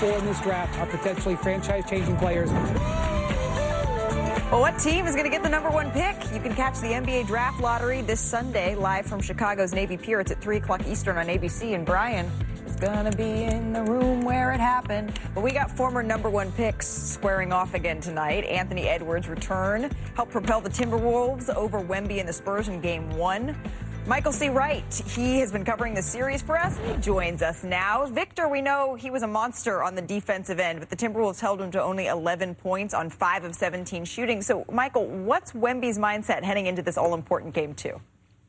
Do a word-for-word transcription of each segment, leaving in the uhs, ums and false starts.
four in this draft are potentially franchise-changing players. Well, what team is going to get the number one pick? You can catch the N B A Draft Lottery this Sunday live from Chicago's Navy Pier. It's at three o'clock Eastern on A B C. And Brian is going to be in the room where it happened. But we got former number one picks squaring off again tonight. Anthony Edwards' return helped propel the Timberwolves over Wemby and the Spurs in game one. Michael C. Wright, he has been covering the series for us, and he joins us now. Victor, we know he was a monster on the defensive end, but the Timberwolves held him to only eleven points on five of seventeen shooting. So, Michael, what's Wemby's mindset heading into this all-important game two?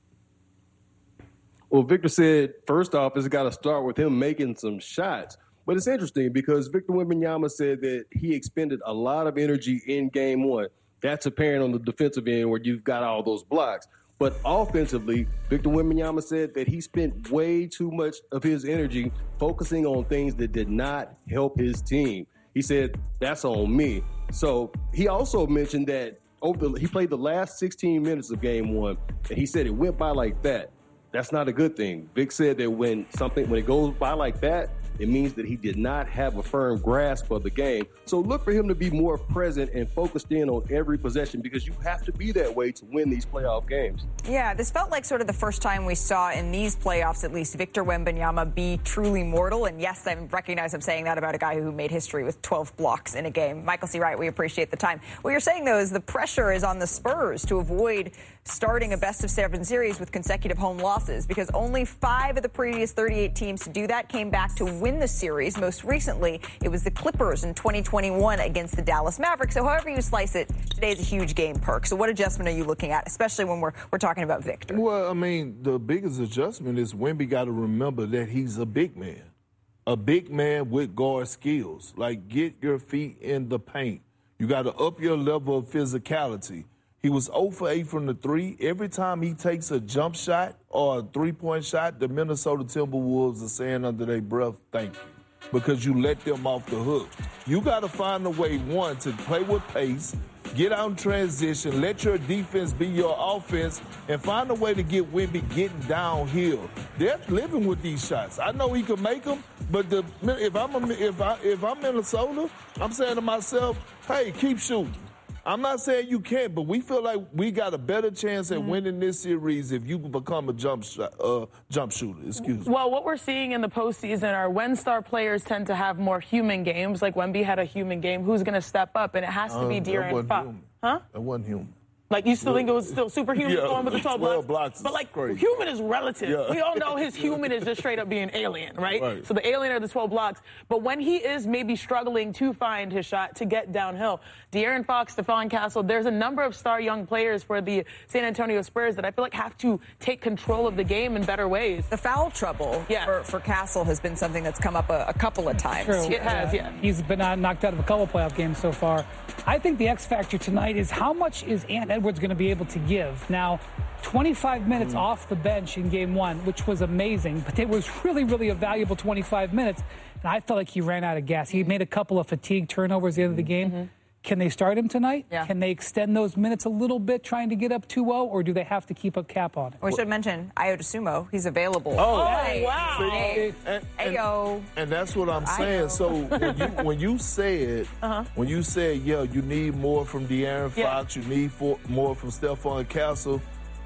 Well, Victor said, first off, it's got to start with him making some shots. But it's interesting because Victor Wembanyama said that he expended a lot of energy in game one. That's apparent on the defensive end where you've got all those blocks. But offensively, Victor Wembanyama said that he spent way too much of his energy focusing on things that did not help his team. He said, that's on me. So he also mentioned that over the, he played the last sixteen minutes of game one, and he said it went by like that. That's not a good thing. Vic said that when something, when it goes by like that, it means that he did not have a firm grasp of the game. So look for him to be more present and focused in on every possession because you have to be that way to win these playoff games. Yeah, this felt like sort of the first time we saw in these playoffs, at least, Victor Wembanyama be truly mortal. And yes, I recognize I'm saying that about a guy who made history with twelve blocks in a game. Michael C. Wright, we appreciate the time. What you're saying, though, is the pressure is on the Spurs to avoid starting a best-of-seven series with consecutive home losses because only five of the previous thirty-eight teams to do that came back to win the series. Most recently, it was the Clippers in twenty twenty-one against the Dallas Mavericks. So however you slice it, today is a huge game perk. So what adjustment are you looking at, especially when we're we're talking about Victor? Well, I mean, the biggest adjustment is Wemby got to remember that he's a big man. A big man with guard skills. Like, get your feet in the paint. You got to up your level of physicality. He was zero for eight from the three. Every time he takes a jump shot or a three-point shot, the Minnesota Timberwolves are saying under their breath, thank you, because you let them off the hook. You got to find a way, one, to play with pace, get out in transition, let your defense be your offense, and find a way to get Wemby getting downhill. They're living with these shots. I know he can make them, but the, if I'm a, if I if I'm Minnesota, I'm saying to myself, hey, keep shooting. I'm not saying you can't, but we feel like we got a better chance at mm-hmm. winning this series if you become a jump shot, uh, jump shooter. Excuse me. Well, what we're seeing in the postseason are when star players tend to have more human games, like Wemby had a human game. Who's going to step up? And it has to be uh, De'Aaron Fox. Huh? That wasn't human. Like, you still think it was still superhuman yeah, going with the twelve, twelve blocks? blocks But, like, crazy. human is relative. Yeah. We all know his human is just straight up being alien, right? right? So the alien are the twelve blocks. But when he is maybe struggling to find his shot, to get downhill, De'Aaron Fox, Stephon Castle, there's a number of star young players for the San Antonio Spurs that I feel like have to take control of the game in better ways. The foul trouble yeah. for, for Castle has been something that's come up a, a couple of times. True. It has, yeah. He's been knocked out of a couple playoff games so far. I think the X factor tonight is how much is Ant Edwards going to be able to give. Now, twenty-five minutes mm. off the bench in game one, which was amazing, but it was really, really a valuable twenty-five minutes. And I felt like he ran out of gas. He made a couple of fatigue turnovers at the end of the game. Mm-hmm. Can they start him tonight? Yeah. Can they extend those minutes a little bit trying to get up two oh, or do they have to keep a cap on it? We should mention Ayo Dosunmu. He's available. Oh, hey, wow. Hey, and, and, Ayo. And that's what I'm saying. Ayo. So when you, when you said, uh-huh. when you said, yeah, you need more from De'Aaron Fox, yeah. you need for, more from Stephon Castle,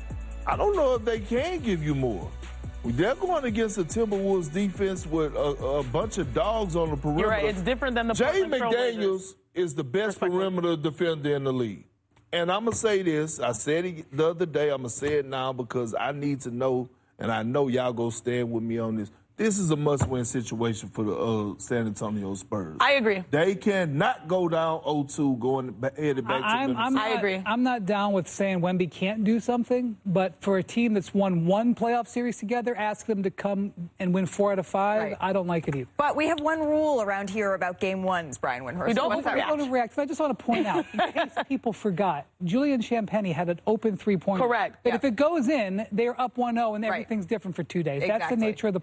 I don't know if they can give you more. They're going against a Timberwolves defense with a, a bunch of dogs on the perimeter. You're right. It's different than the Jay Portland McDaniels is the best perimeter defender in the league. And I'm going to say this. I said it the other day. I'm going to say it now because I need to know, and I know y'all going to stand with me on this. This is a must-win situation for the uh, San Antonio Spurs. I agree. They cannot go down oh two going headed back I'm, to Minnesota. I'm not, I agree. I'm not down with saying Wemby can't do something, but for a team that's won one playoff series together, ask them to come and win four out of five. Right. I don't like it either. But we have one rule around here about game ones, Brian Windhorst. We don't What's that? overreact. overreact. I just want to point out, in case people forgot, Julian Champagnie had an open three-pointer. Correct. But Yeah. if it goes in, they're up one oh, and Right. everything's different for two days. That's the Exactly. nature of the playoffs.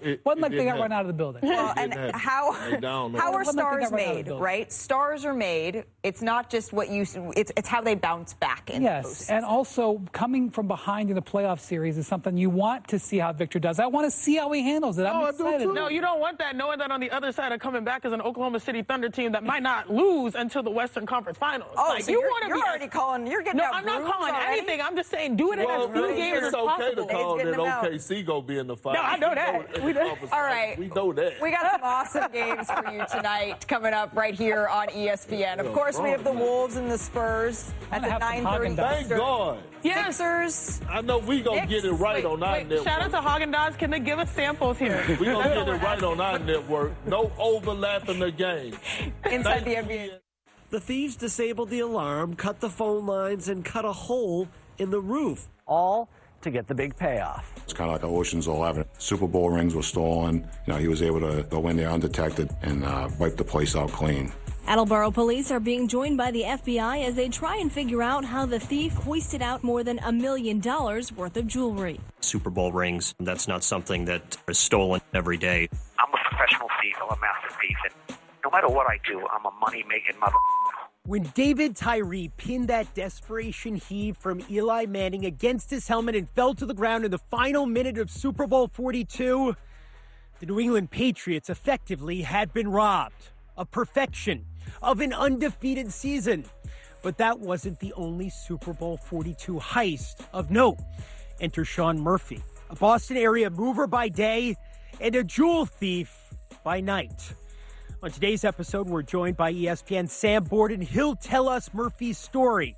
It, Wasn't it like they didn't got run happen. out of the building. Well, and happen. how I don't know. how are Wasn't like they stars got run out of made, the building. right? Stars are made. It's not just what you. It's it's how they bounce back in. Yes, the and also coming from behind in the playoff series is something you want to see how Victor does. I want to see how he handles it. I'm Oh, I do excited. too. No, you don't want that, knowing that on the other side of coming back is an Oklahoma City Thunder team that might not lose until the Western Conference Finals. Oh, like, so you you're, want to you're be already calling. You're getting No, out I'm not brooms calling already. anything. I'm just saying do it in Well, as few it's games as okay possible. to call He's that getting them O K out. C go be in the finals. No, I know that. We know. All right. We know that. We got some awesome games for you tonight coming up right here on E S P N. Of course, we have the Wolves and the Spurs. That's gonna at have some nine thirty. Haagen-Dazs. Thank God. Yeah. Sixers. I know we gonna Knicks. get it right Wait, on our wait, network. shout out to Haagen-Dazs. Can they give us samples here? We gonna get it right on our network. No overlap in the game. Inside the N B A. The thieves disabled the alarm, cut the phone lines, and cut a hole in the roof, all to get the big payoff. It's kind of like Ocean's Eleven. Super Bowl rings were stolen. You know, he was able to go in there undetected and uh, wipe the place out clean. Attleboro police are being joined by the F B I as they try and figure out how the thief hoisted out more than a million dollars worth of jewelry. Super Bowl rings, that's not something that is stolen every day. I'm a professional thief. I'm a master thief. And no matter what I do, I'm a money-making mother. When David Tyree pinned that desperation heave from Eli Manning against his helmet and fell to the ground in the final minute of Super Bowl forty-two, the New England Patriots effectively had been robbed of perfection, of an undefeated season. But that wasn't the only Super Bowl forty-two heist of note. Enter Sean Murphy, a Boston area mover by day and a jewel thief by night. On today's episode, we're joined by E S P N's Sam Borden. He'll tell us Murphy's story,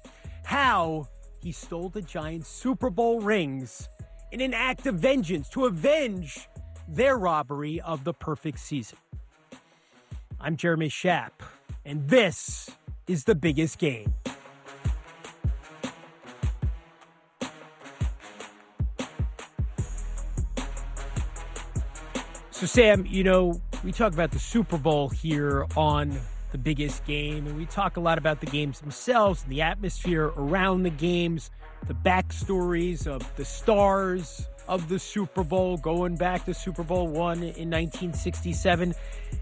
how he stole the Giants' Super Bowl rings in an act of vengeance to avenge their robbery of the perfect season. I'm Jeremy Schaap, and this is The Biggest Game. So, Sam, you know, we talk about the Super Bowl here on The Biggest Game, and we talk a lot about the games themselves and the atmosphere around the games, the backstories of the stars of the Super Bowl, going back to Super Bowl one in nineteen sixty-seven.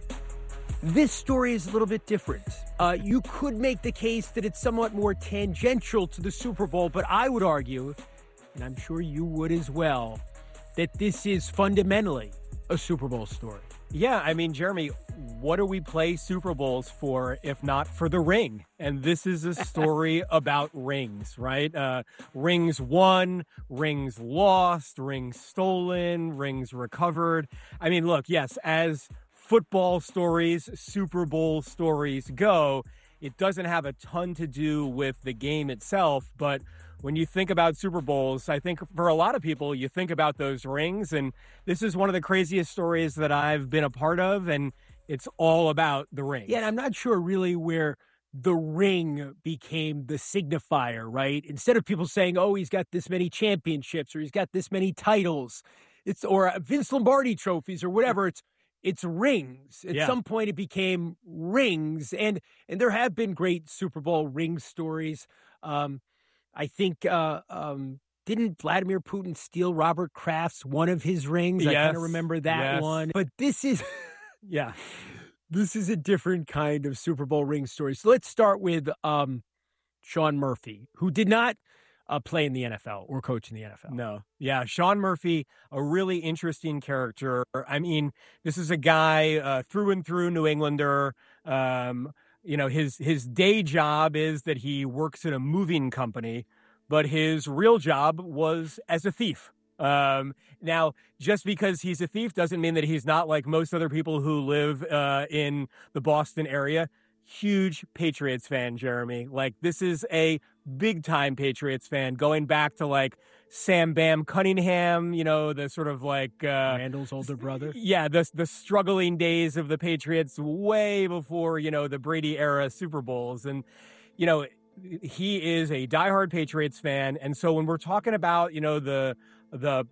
This story is a little bit different. Uh, you could make the case that it's somewhat more tangential to the Super Bowl, but I would argue, and I'm sure you would as well, that this is fundamentally a Super Bowl story. Yeah, I mean, Jeremy, what do we play Super Bowls for if not for the ring? And this is a story about rings, right? Uh, rings won, rings lost, rings stolen, rings recovered. I mean, look, yes, as football stories, Super Bowl stories go, it doesn't have a ton to do with the game itself, but when you think about Super Bowls, I think for a lot of people, you think about those rings, and this is one of the craziest stories that I've been a part of, and it's all about the ring. Yeah, and I'm not sure really where the ring became the signifier, right? Instead of people saying, oh, he's got this many championships, or he's got this many titles, it's or Vince Lombardi trophies or whatever, it's It's rings. At Yeah. some point, it became rings, and and there have been great Super Bowl ring stories. Um, I think uh, um, didn't Vladimir Putin steal Robert Kraft's one of his rings? I Yes. kind of remember that Yes. one. But this is, yeah, this is a different kind of Super Bowl ring story. So let's start with um, Sean Murphy, who did not uh, play in the N F L or coach in the N F L. No. Yeah, Sean Murphy, a really interesting character. I mean, this is a guy uh, through and through New Englander. Um, you know, his his day job is that he works in a moving company, but his real job was as a thief. Um, now, just because he's a thief doesn't mean that he's not like most other people who live uh, in the Boston area. Huge Patriots fan, Jeremy. Like, this is a big-time Patriots fan, going back to, like, Sam Bam Cunningham, you know, the sort of, like... Uh, Randall's older brother. Yeah, the, the struggling days of the Patriots way before, you know, the Brady-era Super Bowls. And, you know, he is a diehard Patriots fan. And so when we're talking about, you know, the the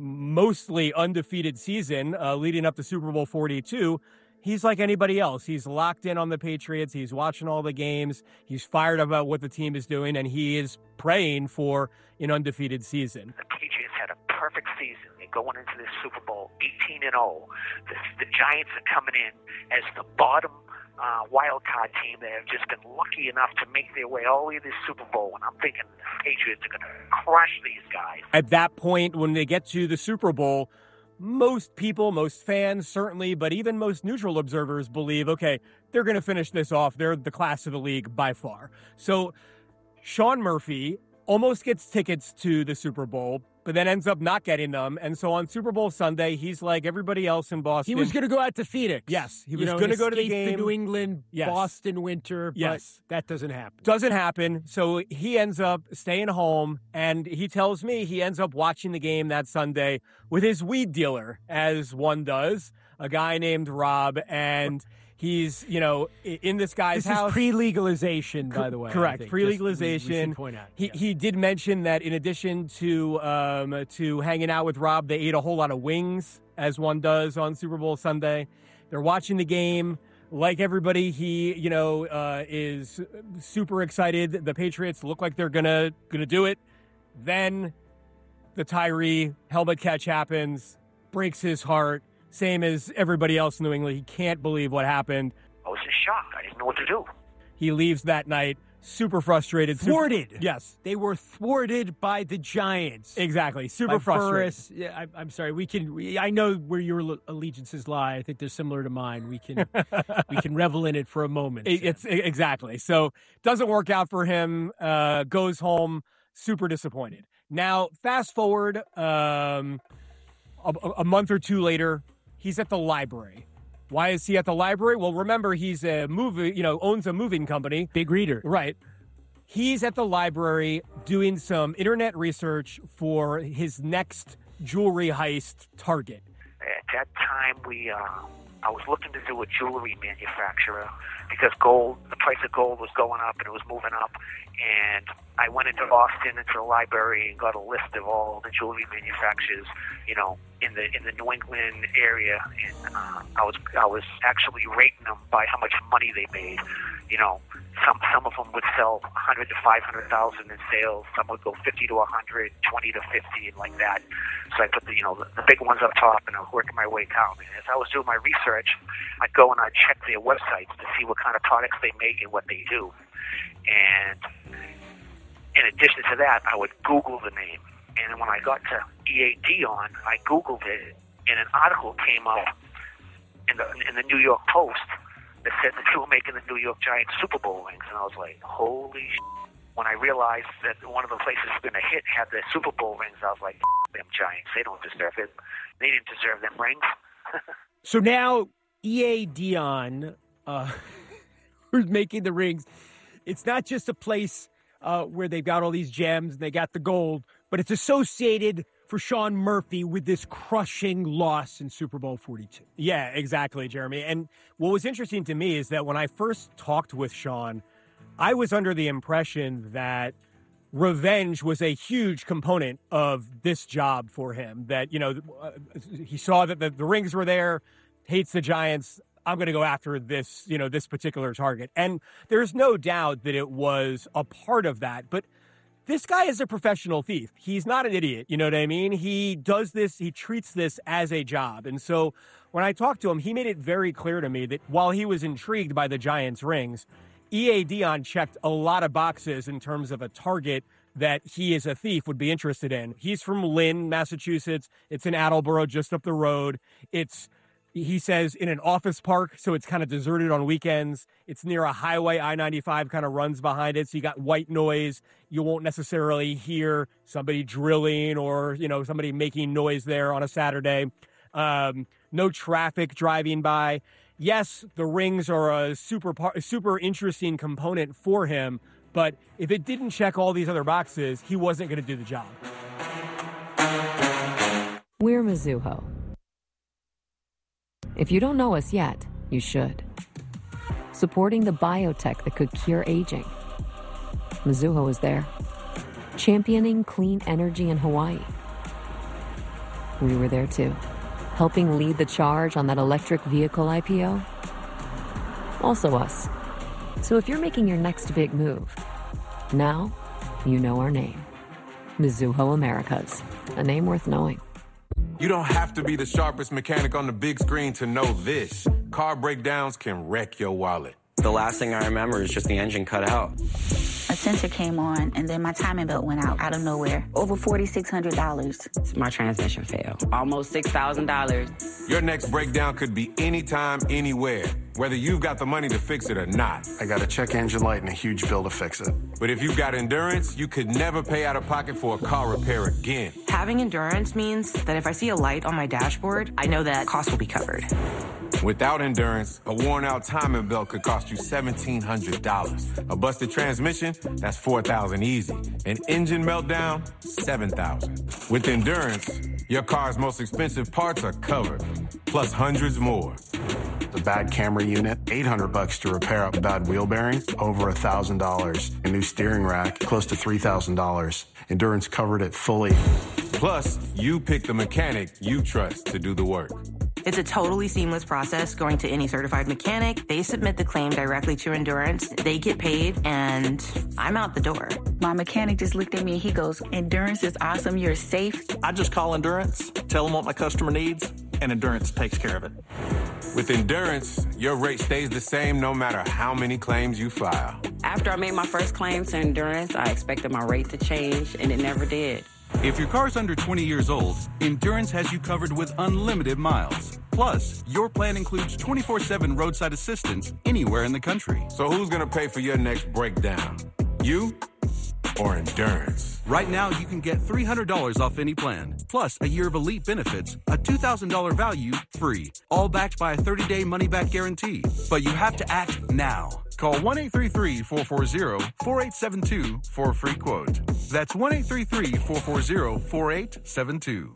mostly undefeated season uh, leading up to Super Bowl forty-two, he's like anybody else. He's locked in on the Patriots. He's watching all the games. He's fired about what the team is doing, and he is praying for an undefeated season. The Patriots had a perfect season. They going into this Super Bowl eighteen and oh. The, the Giants are coming in as the bottom uh, wild card team that have just been lucky enough to make their way all the way to this Super Bowl. And I'm thinking the Patriots are going to crush these guys. At that point, when they get to the Super Bowl, most people, most fans certainly, but even most neutral observers believe, okay, they're going to finish this off. They're the class of the league by far. So Sean Murphy almost gets tickets to the Super Bowl, but then ends up not getting them. And so on Super Bowl Sunday, he's like everybody else in Boston. He was going to go out to Phoenix. Yes, he you was know, going to go to the game. the New England, yes. Boston winter, yes. but that doesn't happen. Doesn't happen. So he ends up staying home, and he tells me he ends up watching the game that Sunday with his weed dealer, as one does, a guy named Rob, and he's, you know, in this guy's this house. This is pre-legalization, by the way. Correct, pre-legalization. We, we point out. He yes. he did mention that in addition to um, to hanging out with Rob, they ate a whole lot of wings, as one does on Super Bowl Sunday. They're watching the game. Like everybody, he, you know, uh, is super excited. The Patriots look like they're gonna gonna do it. Then the Tyree helmet catch happens, breaks his heart. Same as everybody else in New England. He can't believe what happened. I was in shock. I didn't know what to do. He leaves that night super frustrated. Thwarted. Super, yes. They were thwarted by the Giants. Exactly. Super by frustrated. Burris. Yeah, I, I'm sorry. We can. We, I know where your allegiances lie. I think they're similar to mine. We can we can revel in it for a moment. It, it's exactly. So doesn't work out for him. Uh, goes home super disappointed. Now, fast forward um, a, a month or two later. He's at the library. Why is he at the library? Well, remember, he's a movie, you know, owns a moving company. Big reader. Right. He's at the library doing some internet research for his next jewelry heist target. At that time, we, uh, I was looking to do a jewelry manufacturer because gold, the price of gold was going up and it was moving up. And I went into Boston, into the library, and got a list of all the jewelry manufacturers, you know, in the in the New England area. And uh, I was I was actually rating them by how much money they made. You know, some some of them would sell one hundred to five hundred thousand in sales. Some would go fifty to a hundred, twenty to fifty, and like that. So I put the you know the, the big ones up top, and I was working my way down. And as I was doing my research, I'd go and I'd check their websites to see what kind of products they make and what they do. And in addition to that, I would Google the name. And when I got to E A Dion, I Googled it, and an article came up in the in the New York Post that said that you were making the New York Giants Super Bowl rings. And I was like, holy shit. When I realized that one of the places we're going to hit had the Super Bowl rings, I was like, them Giants, they don't deserve it. They didn't deserve them rings. So now E A Dion, uh, who's making the rings, it's not just a place uh, where they've got all these gems and they got the gold, but it's associated for Sean Murphy with this crushing loss in Super Bowl forty-two. Yeah, exactly, Jeremy. And what was interesting to me is that when I first talked with Sean, I was under the impression that revenge was a huge component of this job for him. That, you know, he saw that the, the rings were there, hates the Giants. I'm going to go after this, you know, this particular target. And there's no doubt that it was a part of that. But this guy is a professional thief. He's not an idiot. You know what I mean? He does this. He treats this as a job. And so when I talked to him, he made it very clear to me that while he was intrigued by the Giants rings, E A Dion checked a lot of boxes in terms of a target that he as a thief would be interested in. He's from Lynn, Massachusetts. It's in Attleboro, just up the road. It's, he says, in an office park, so it's kind of deserted on weekends. It's near a highway. I ninety-five kind of runs behind it, so you got white noise. You won't necessarily hear somebody drilling or, you know, somebody making noise there on a Saturday. Um, no traffic driving by. Yes, the rings are a super, super interesting component for him, but if it didn't check all these other boxes, he wasn't going to do the job. We're Mizuho. If you don't know us yet, you should. Supporting the biotech that could cure aging. Mizuho is there. Championing clean energy in Hawaii. We were there too. Helping lead the charge on that electric vehicle I P O. Also us. So if you're making your next big move, now you know our name. Mizuho Americas. A name worth knowing. You don't have to be the sharpest mechanic on the big screen to know this. Car breakdowns can wreck your wallet. The last thing I remember is just the engine cut out. A sensor came on, and then my timing belt went out out of nowhere. Over four thousand six hundred dollars. My transmission failed. Almost six thousand dollars. Your next breakdown could be anytime, anywhere, whether you've got the money to fix it or not. I got a check engine light and a huge bill to fix it. But if you've got Endurance, you could never pay out of pocket for a car repair again. Having Endurance means that if I see a light on my dashboard, I know that cost will be covered. Without Endurance, a worn-out timing belt could cost you seventeen hundred dollars. A busted transmission, that's four thousand dollars easy. An engine meltdown, seven thousand dollars. With Endurance, your car's most expensive parts are covered, plus hundreds more. The bad camera unit, eight hundred bucks to repair a bad wheel bearing, over one thousand dollars. A new steering rack, close to three thousand dollars. Endurance covered it fully. Plus, you pick the mechanic you trust to do the work. It's a totally seamless process going to any certified mechanic. They submit the claim directly to Endurance. They get paid, and I'm out the door. My mechanic just looked at me and he goes, Endurance is awesome. You're safe. I just call Endurance, tell them what my customer needs, and Endurance takes care of it. With Endurance, your rate stays the same no matter how many claims you file. After I made my first claim to Endurance, I expected my rate to change, and it never did. If your car's under twenty years old, Endurance has you covered with unlimited miles. Plus, your plan includes twenty-four seven roadside assistance anywhere in the country. So who's going to pay for your next breakdown? You or Endurance? Right now, you can get three hundred dollars off any plan, plus a year of elite benefits, a two thousand dollars value free, all backed by a thirty-day money-back guarantee. But you have to act now. Call one eight three three, four four zero, four eight seven two for a free quote. That's one eight three three, four four zero, four eight seven two.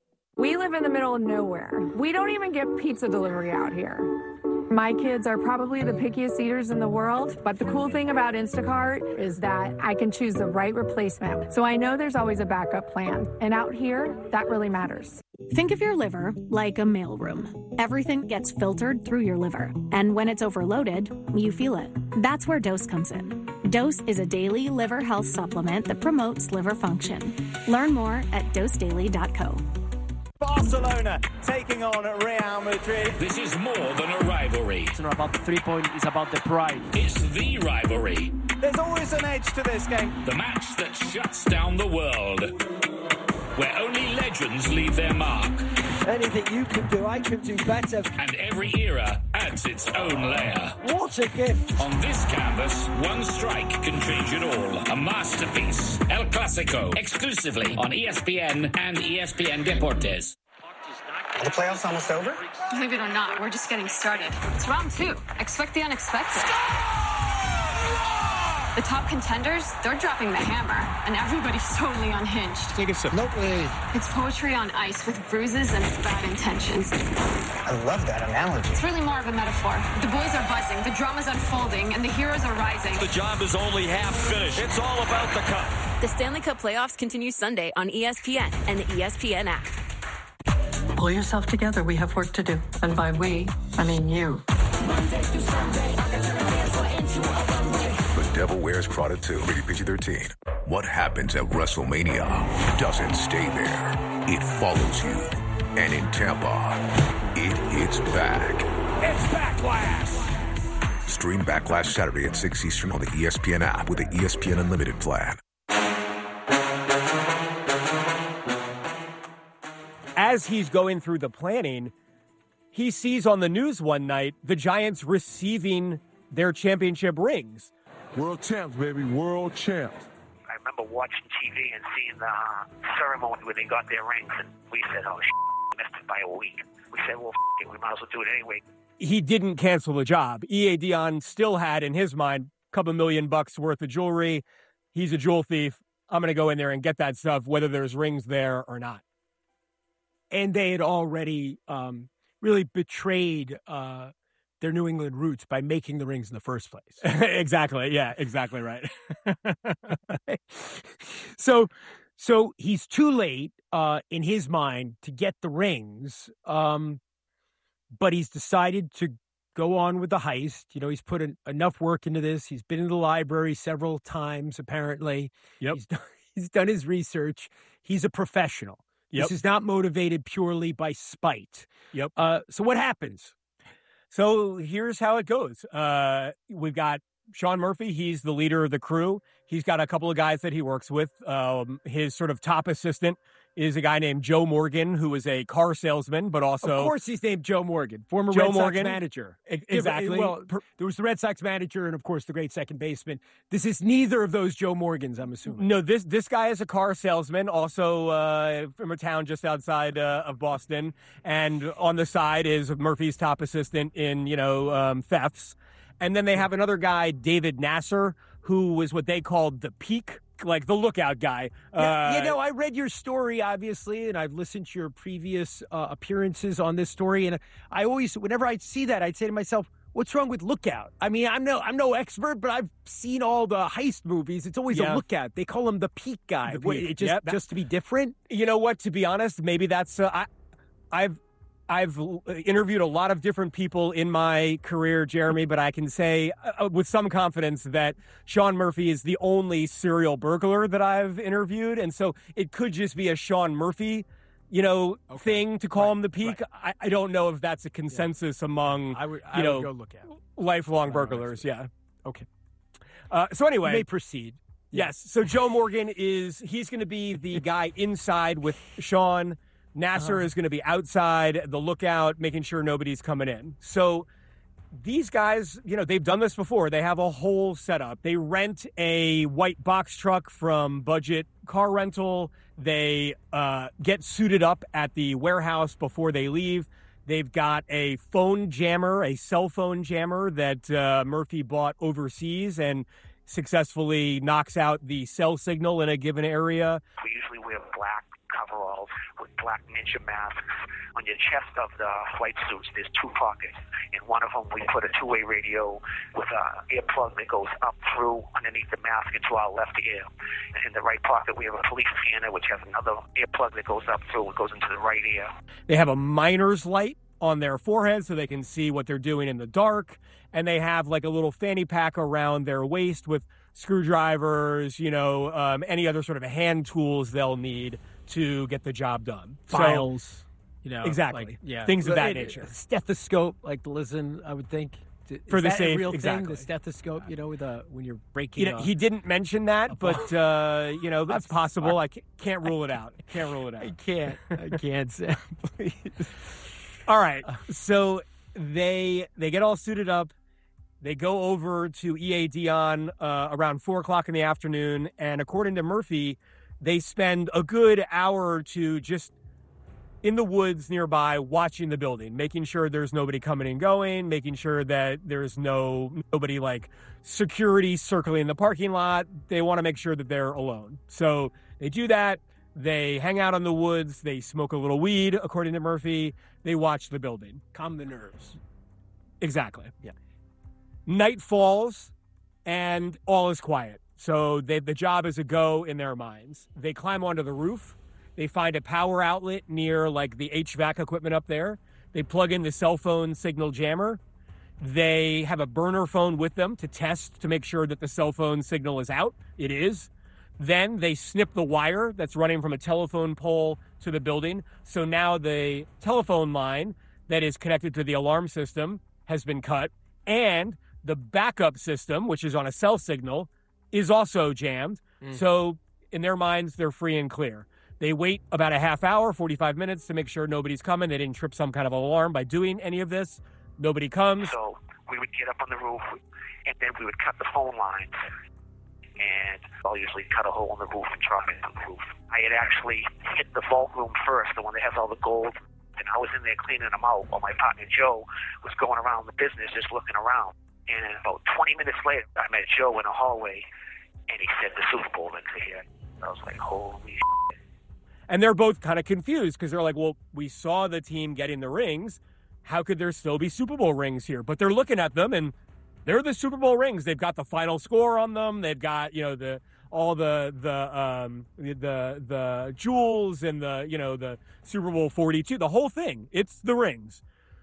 We live in the middle of nowhere. We don't even get pizza delivery out here. My kids are probably the pickiest eaters in the world, but the cool thing about Instacart is that I can choose the right replacement. So I know there's always a backup plan. And out here, that really matters. Think of your liver like a mailroom. Everything gets filtered through your liver. And when it's overloaded, you feel it. That's where Dose comes in. Dose is a daily liver health supplement that promotes liver function. Learn more at dose daily dot co. Barcelona taking on Real Madrid. This is more than a rivalry. It's not about the three point, it's about the pride. It's the rivalry. There's always an edge to this game. The match that shuts down the world. Where only legends leave their mark. Anything you can do, I can do better. And every era adds its own layer. What a gift. On this canvas, one strike can change it all. A masterpiece. El Clasico. Exclusively on E S P N and E S P N Deportes. Are the playoffs almost over? Believe it or not, we're just getting started. It's round two. Expect the unexpected. The top contenders, they're dropping the hammer, and everybody's totally unhinged. Take a sip. No way. It's poetry on ice with bruises and bad intentions. I love that analogy. It's really more of a metaphor. The boys are buzzing, the drama's unfolding, and the heroes are rising. The job is only half finished. It's all about the cup. The Stanley Cup playoffs continue Sunday on E S P N and the E S P N app. Pull yourself together. We have work to do. And by we, I mean you. Monday through Sunday, I can turn a dancer into a runway. The Devil Wears Prada two, rated P G thirteen. What happens at WrestleMania doesn't stay there. It follows you. And in Tampa, it hits back. It's Backlash. Stream Backlash Saturday at six Eastern on the E S P N app with the E S P N Unlimited plan. As he's going through the planning, he sees on the news one night the Giants receiving their championship rings. World champs, baby, world champs. I remember watching T V and seeing the uh, ceremony where they got their rings, and we said, oh, shit, missed it by a week. We said, well, f- it, we might as well do it anyway. He didn't cancel the job. E A. Dion still had, in his mind, a couple million bucks worth of jewelry. He's a jewel thief. I'm going to go in there and get that stuff, whether there's rings there or not. And they had already um, really betrayed uh, their New England roots by making the rings in the first place. Exactly. Yeah, exactly right. so so he's too late uh, in his mind to get the rings, um, but he's decided to go on with the heist. You know, he's put an, enough work into this. He's been in the library several times, apparently. Yep. He's done, he's done his research. He's a professional. Yep. This is not motivated purely by spite. Yep. Uh, so what happens? So here's how it goes. Uh, we've got Sean Murphy. He's the leader of the crew. He's got a couple of guys that he works with. Um, his sort of top assistant is a guy named Joe Morgan, who is a car salesman, but also... Of course he's named Joe Morgan, former Joe Red Morgan. Sox manager. E- exactly. Well, there was the Red Sox manager and, of course, the great second baseman. This is neither of those Joe Morgans, I'm assuming. No, this this guy is a car salesman, also uh, from a town just outside uh, of Boston. And on the side is Murphy's top assistant in, you know, um, thefts. And then they have another guy, David Nasser, who was what they called the peak, like the lookout guy. Yeah, Uh, you know, I read your story, obviously, and I've listened to your previous uh, appearances on this story. And I always, whenever I see that, I'd say to myself, what's wrong with Lookout? I mean, I'm no I'm no expert, but I've seen all the heist movies. It's always Yeah. a Lookout. They call him the peak guy. The What, peak. it just, Yep, that- just to be different? You know what? To be honest, maybe that's uh, I, I've I've interviewed a lot of different people in my career, Jeremy, but I can say uh, with some confidence that Sean Murphy is the only serial burglar that I've interviewed, and so it could just be a Sean Murphy, you know, Okay. thing to call Right, him the peak. right. I, I don't know if that's a consensus among I would, I you know would go Lookout. lifelong I would burglars. say. Yeah. Okay. Uh, so anyway, You may proceed. Yes. So Joe Morgan is, he's going to be the guy inside with Sean. Nasser Uh-huh. is going to be outside, the lookout, making sure nobody's coming in. So these guys, you know, they've done this before. They have a whole setup. They rent a white box truck from Budget Car Rental. They uh, get suited up at the warehouse before they leave. They've got a phone jammer, a cell phone jammer that uh, Murphy bought overseas and successfully knocks out the cell signal in a given area. We usually wear black coveralls with black ninja masks. On your chest of the flight suits, there's two pockets. In one of them, we put a two-way radio with an earplug that goes up through underneath the mask into our left ear. And in the right pocket, we have a police scanner, which has another earplug that goes up through and goes into the right ear. They have a miner's light on their forehead so they can see what they're doing in the dark. And they have like a little fanny pack around their waist with screwdrivers, you know, um, any other sort of hand tools they'll need to get the job done. So- Files. You know, Exactly. like, yeah, Things of that It- nature. Stethoscope, like the listen, I would think. Is For the that safe, a real thing? exactly. The stethoscope, you know, with uh, when you're breaking. You know, uh, he didn't mention that, but, uh, you know, that's possible. I ca- can't rule it out. Can't rule it out. I can't. I can't say. Please. All right. So they they get all suited up. They go over to E A Dion uh, around four o'clock in the afternoon, and according to Murphy, they spend a good hour or two just in the woods nearby watching the building, making sure there's nobody coming and going, making sure that there's no nobody like security circling the parking lot. They want to make sure that they're alone. So they do that. They hang out in the woods. They smoke a little weed, according to Murphy. They watch the building. Calm the nerves. Exactly. Yeah. Night falls, and all is quiet. So they, the job is a go in their minds. They climb onto the roof. They find a power outlet near like the H V A C equipment up there. They plug in the cell phone signal jammer. They have a burner phone with them to test to make sure that the cell phone signal is out. It is. Then they snip the wire that's running from a telephone pole to the building. So now the telephone line that is connected to the alarm system has been cut, and the backup system, which is on a cell signal, is also jammed. Mm. So in their minds, they're free and clear. They wait about a half hour, forty-five minutes to make sure nobody's coming. They didn't trip some kind of alarm by doing any of this. Nobody comes. So we would get up on the roof, and then we would cut the phone lines. And I'll usually cut a hole in the roof and drop it on the roof. I had actually hit the vault room first, the one that has all the gold, and I was in there cleaning them out while my partner Joe was going around the business just looking around. And about twenty minutes later, I met Joe in a hallway, and he said the Super Bowl into here. I was like, holy shit. And they're both kind of confused because they're like, well, we saw the team getting the rings. How could there still be Super Bowl rings here? But they're looking at them, and they're the Super Bowl rings. They've got the final score on them. They've got, you know, the all the the um the the jewels and the, you know, the Super Bowl forty-two, the whole thing. It's the rings.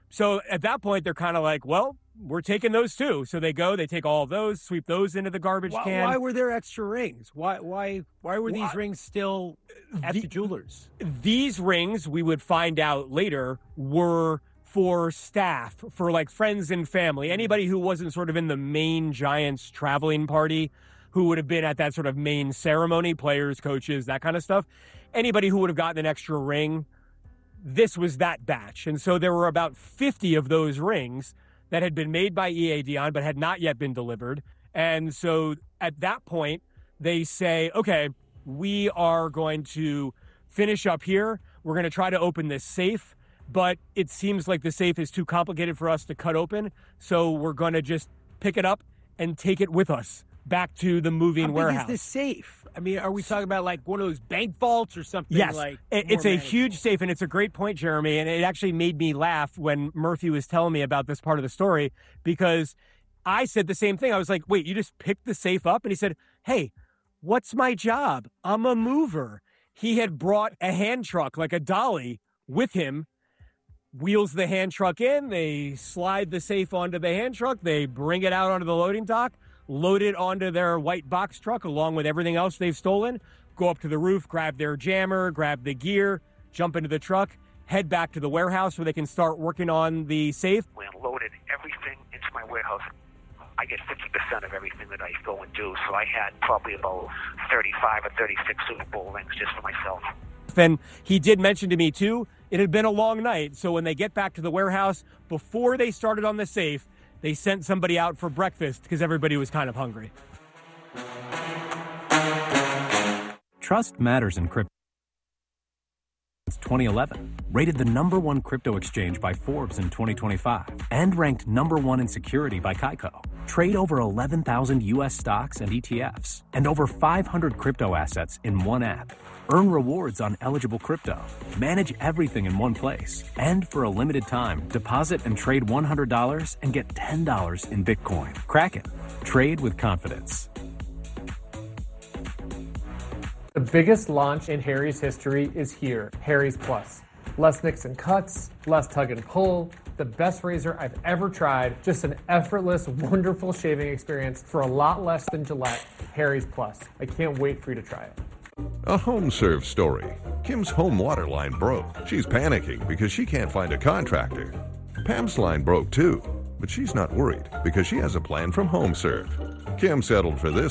So at that point, they're kind of like, well, we're taking those too. So they go, they take all of those, sweep those into the garbage why, can. Why were there extra rings? Why why why were these Why? rings still at the, the jewelers? These rings, we would find out later, were for staff, for like friends and family, anybody who wasn't sort of in the main Giants traveling party, who would have been at that sort of main ceremony, players, coaches, that kind of stuff. Anybody who would have gotten an extra ring, this was that batch. And so there were about fifty of those rings that had been made by E A Deion but had not yet been delivered. And so at that point, they say, okay, we are going to finish up here. We're going to try to open this safe, but it seems like the safe is too complicated for us to cut open. So we're going to just pick it up and take it with us back to the moving How big warehouse. is this safe? I mean, are we talking about like one of those bank vaults or something? Yes, like it, more it's a manageable? huge safe, and it's a great point, Jeremy, and it actually made me laugh when Murphy was telling me about this part of the story, because I said the same thing. I was like, wait, you just picked the safe up? And he said, hey, what's my job? I'm a mover. He had brought a hand truck, like a dolly, with him, wheels the hand truck in, they slide the safe onto the hand truck, they bring it out onto the loading dock, load it onto their white box truck along with everything else they've stolen, go up to the roof, grab their jammer, grab the gear, jump into the truck, head back to the warehouse where they can start working on the safe. We unloaded everything into my warehouse. I get fifty percent of everything that I go and do, so I had probably about thirty-five or thirty-six Super Bowl rings just for myself. And he did mention to me, too, it had been a long night, so when they get back to the warehouse, before they started on the safe, they sent somebody out for breakfast because everybody was kind of hungry. Trust matters in crypto. Since twenty eleven, rated the number one crypto exchange by Forbes in twenty twenty-five, and ranked number one in security by Kaiko. Trade over eleven thousand U S stocks and E T Fs, and over five hundred crypto assets in one app. Earn rewards on eligible crypto. Manage everything in one place. And for a limited time, deposit and trade one hundred dollars and get ten dollars in Bitcoin. Crack it. Trade with confidence. The biggest launch in Harry's history is here, Harry's Plus. Less nicks and cuts, less tug and pull, the best razor I've ever tried, just an effortless, wonderful shaving experience for a lot less than Gillette, Harry's Plus. I can't wait for you to try it. A HomeServe story. Kim's home water line broke. She's panicking because she can't find a contractor. Pam's line broke too, but she's not worried because she has a plan from HomeServe. Kim settled for this